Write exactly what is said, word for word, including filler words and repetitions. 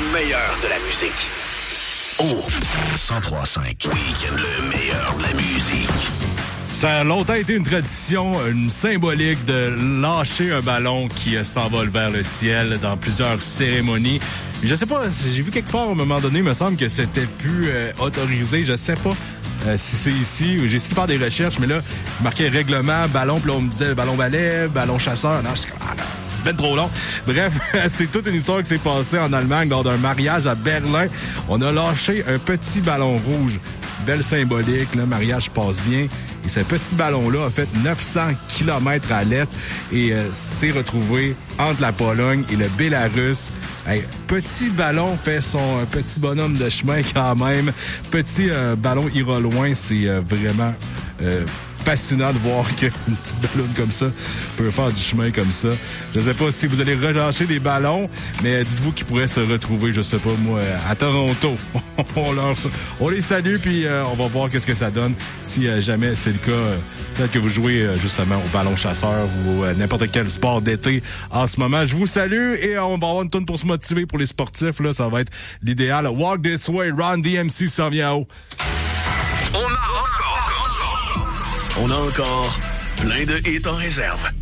meilleur de la musique. Oh, cent trois cinq. Week-end, le meilleur de la musique. Ça a longtemps été une tradition, une symbolique de lâcher un ballon qui s'envole vers le ciel dans plusieurs cérémonies. Je sais pas, j'ai vu quelque part à un moment donné, il me semble que c'était plus euh, autorisé, je sais pas euh, si c'est ici. J'ai essayé de faire des recherches, mais là, il marquait règlement, ballon, puis là on me disait ballon balai, ballon chasseur. Non, je suis comme, ah non, ben trop long. Bref, c'est toute une histoire qui s'est passée en Allemagne lors d'un mariage à Berlin. On a lâché un petit ballon rouge. Belle symbolique, le mariage passe bien. Et ce petit ballon-là a fait neuf cents kilomètres à l'est et euh, s'est retrouvé entre la Pologne et le Bélarus. Hey, petit ballon fait son petit bonhomme de chemin quand même. Petit euh, ballon ira loin, c'est euh, vraiment euh, fascinant de voir qu'une petite ballonne comme ça peut faire du chemin comme ça. Je sais pas si vous allez relâcher des ballons, mais dites-vous qu'ils pourraient se retrouver, je sais pas moi, à Toronto. on, leur, on les salue, puis euh, on va voir qu'est-ce que ça donne. Si euh, jamais c'est le cas, euh, peut-être que vous jouez euh, justement au ballon chasseur ou euh, n'importe quel sport d'été en ce moment. Je vous salue et euh, on va avoir une tourne pour se motiver pour les sportifs. Là, ça va être l'idéal. Walk This Way, Run D M C s'en vient en haut. On a encore, on a encore plein de hits en réserve.